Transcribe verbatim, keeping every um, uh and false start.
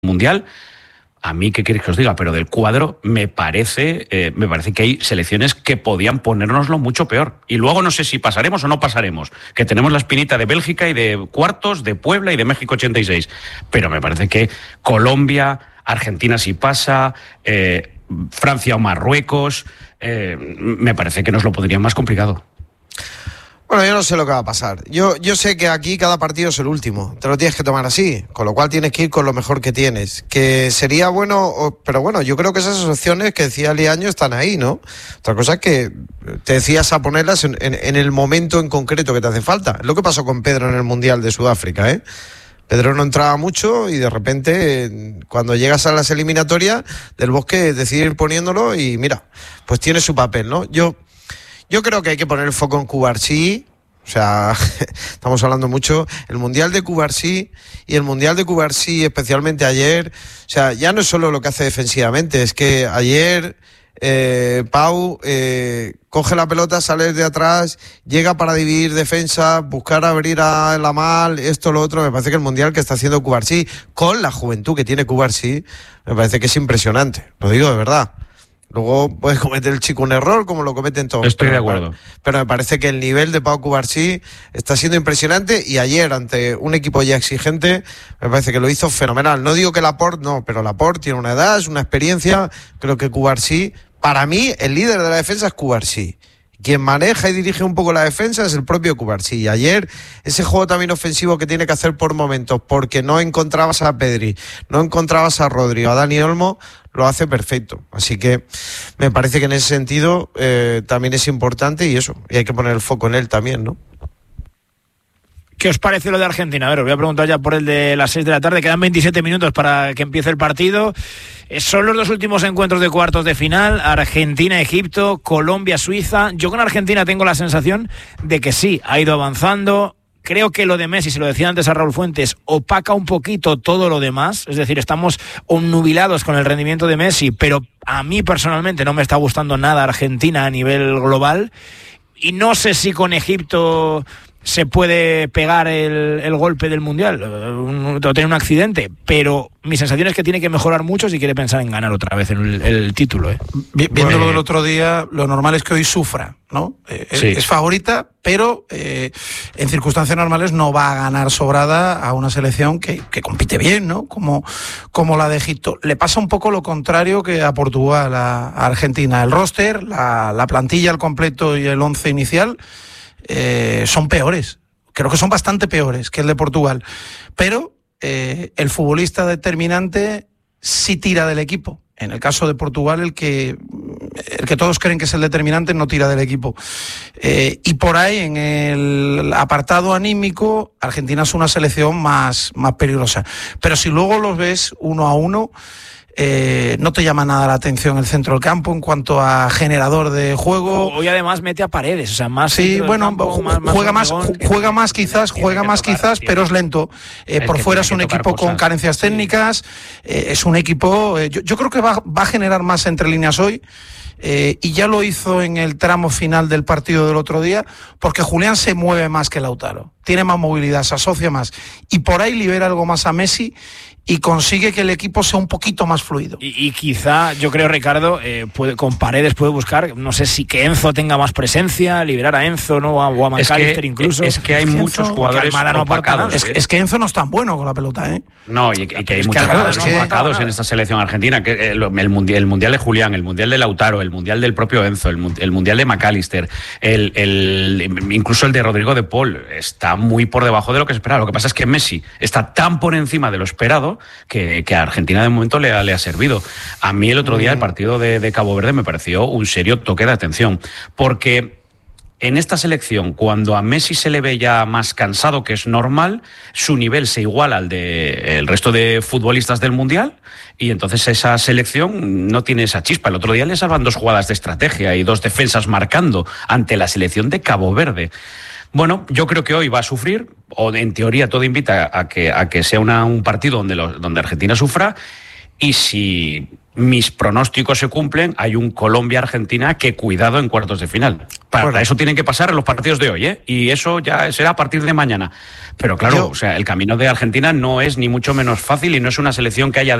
Mundial. A mí, ¿qué queréis que os diga? Pero del cuadro me parece, eh, me parece que hay selecciones que podían ponérnoslo mucho peor. Y luego no sé si pasaremos o no pasaremos, que tenemos la espinita de Bélgica y de cuartos, de Puebla y de México ochenta y seis. Pero me parece que Colombia, Argentina sí pasa, eh, Francia o Marruecos, eh, me parece que nos lo pondrían más complicado. Bueno, yo no sé lo que va a pasar. Yo, yo sé que aquí cada partido es el último. Te lo tienes que tomar así, con lo cual tienes que ir con lo mejor que tienes. Que sería bueno, pero bueno, yo creo que esas opciones que decía Liaño están ahí, ¿no? Otra cosa es que te decías a ponerlas en, en, en el momento en concreto que te hace falta. Es lo que pasó con Pedro en el Mundial de Sudáfrica, ¿eh? Pedro no entraba mucho y de repente, cuando llegas a las eliminatorias, Del Bosque decide ir poniéndolo y mira, pues tiene su papel, ¿no? Yo... Yo creo que hay que poner el foco en Cubarsí. O sea, estamos hablando mucho. El Mundial de Cubarsí y el Mundial de Cubarsí, especialmente ayer. O sea, ya no es solo lo que hace defensivamente, es que ayer eh, Pau eh, coge la pelota, sale de atrás, llega para dividir defensa, buscar abrir a Lamal, esto, lo otro. Me parece que el Mundial que está haciendo Cubarsí, con la juventud que tiene Cubarsí, me parece que es impresionante. Lo digo de verdad. Luego puede cometer el chico un error, como lo cometen todos. Estoy pero, de acuerdo. Pero me parece que el nivel de Pau Cubarsí está siendo impresionante y ayer, ante un equipo ya exigente, me parece que lo hizo fenomenal. No digo que Laporte, no, pero Laporte tiene una edad, es una experiencia. Creo que Cubarsí, para mí, el líder de la defensa es Cubarsí. Quien maneja y dirige un poco la defensa es el propio Cubarsí. Y ayer, ese juego también ofensivo que tiene que hacer por momentos, porque no encontrabas a Pedri, no encontrabas a Rodri o a Dani Olmo, lo hace perfecto. Así que me parece que en ese sentido eh, también es importante y eso, y hay que poner el foco en él también, ¿no? ¿Qué os parece lo de Argentina? A ver, os voy a preguntar ya por el de las seis de la tarde. Quedan veintisiete minutos para que empiece el partido. Son los dos últimos encuentros de cuartos de final. Argentina-Egipto, Colombia-Suiza. Yo con Argentina tengo la sensación de que sí, ha ido avanzando. Creo que lo de Messi, se lo decía antes a Raúl Fuentes, opaca un poquito todo lo demás. Es decir, estamos obnubilados con el rendimiento de Messi, pero a mí personalmente no me está gustando nada Argentina a nivel global. Y no sé si con Egipto se puede pegar el, el golpe del Mundial o tener un accidente, pero mi sensación es que tiene que mejorar mucho si quiere pensar en ganar otra vez el, el título, ¿eh? Viéndolo bueno, del otro día, lo normal es que hoy sufra, ¿no? Eh, sí. Es favorita, pero eh, en circunstancias normales no va a ganar sobrada a una selección que, que compite bien, ¿no? Como, como la de Egipto. Le pasa un poco lo contrario que a Portugal, a, a Argentina. El roster, la, la plantilla al completo y el once inicial Eh, son peores, creo que son bastante peores que el de Portugal, pero eh, el futbolista determinante sí tira del equipo. En el caso de Portugal, el que el que todos creen que es el determinante no tira del equipo. Eh, y por ahí, en el apartado anímico, Argentina es una selección más, más peligrosa. Pero si luego los ves uno a uno, Eh, no te llama nada la atención el centro del campo en cuanto a generador de juego. Hoy además mete a Paredes, o sea, más sí, bueno, campo, más, juega más, más juega más quizás, juega más tocar, quizás, pero es lento. Eh, por fuera es un equipo cosas. con carencias técnicas, eh, es un equipo, eh, yo, yo creo que va, va a generar más entre líneas hoy. Eh, y ya lo hizo en el tramo final del partido del otro día, porque Julián se mueve más que Lautaro, tiene más movilidad, se asocia más y por ahí libera algo más a Messi y consigue que el equipo sea un poquito más fluido. Y, y quizá, yo creo, Ricardo, eh, puede, con Paredes puede buscar, no sé si que Enzo tenga más presencia, liberar a Enzo, ¿no? O a, o a McAllister incluso. Es que hay es muchos Enzo, jugadores no opacados. Es, es que Enzo no es tan bueno con la pelota, ¿eh? No, y, y que hay es muchos que jugadores no, opacados no, en esta selección argentina. Que el, el, mundial, el mundial de Julián, el mundial de Lautaro, el mundial del propio Enzo, el, el mundial de McAllister, el, el, incluso el de Rodrigo de Paul, está muy por debajo de lo que se esperaba. Lo que pasa es que Messi está tan por encima de lo esperado que, que a Argentina de momento le ha, le ha servido. A mí el otro día el partido de, de Cabo Verde me pareció un serio toque de atención, porque en esta selección, cuando a Messi se le ve ya más cansado, que es normal, su nivel se iguala al del resto de futbolistas del Mundial y entonces esa selección no tiene esa chispa. El otro día le salvan dos jugadas de estrategia y dos defensas marcando ante la selección de Cabo Verde. Bueno, yo creo que hoy va a sufrir, o en teoría todo invita a que, a que sea una, un partido donde, lo, donde Argentina sufra. y si mis pronósticos se cumplen, hay un Colombia-Argentina que cuidado en cuartos de final. Para bueno. eso tienen que pasar en los partidos de hoy, ¿eh? Y eso ya será a partir de mañana. Pero claro, Yo... o sea, el camino de Argentina no es ni mucho menos fácil y no es una selección que haya